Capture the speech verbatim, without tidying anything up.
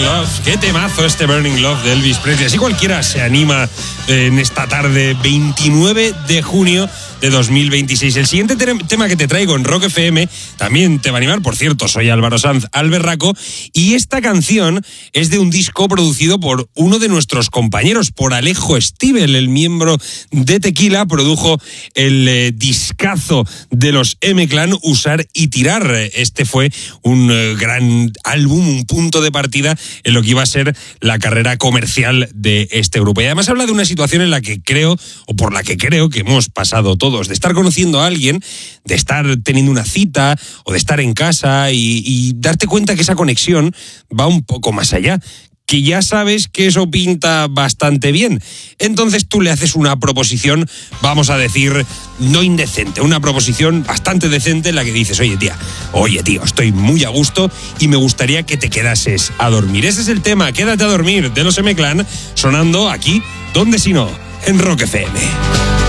Burning Love. Qué temazo este Burning Love de Elvis Presley. Así cualquiera se anima en esta tarde, veintinueve de junio de dos mil veintiséis. El siguiente te- tema que te traigo en Rock F M también te va a animar. Por cierto, soy Álvaro Sanz Alberraco y esta canción es de un disco producido por uno de nuestros compañeros, por Alejo Stivel, el miembro de Tequila. Produjo el eh, discazo de los M-Clan, Usar y Tirar. Este fue un eh, gran álbum, un punto de partida en lo que iba a ser la carrera comercial de este grupo. Y además habla de una situación en la que creo, o por la que creo que hemos pasado todos, de estar conociendo a alguien, de estar teniendo una cita o de estar en casa y, y darte cuenta que esa conexión va un poco más allá, que ya sabes que eso pinta bastante bien. Entonces tú le haces una proposición, vamos a decir, no indecente, una proposición bastante decente en la que dices, oye tía, oye tío, estoy muy a gusto y me gustaría que te quedases a dormir. Ese es el tema, Quédate a dormir, de los M-Clan, sonando aquí, ¿dónde si no? En Rock F M.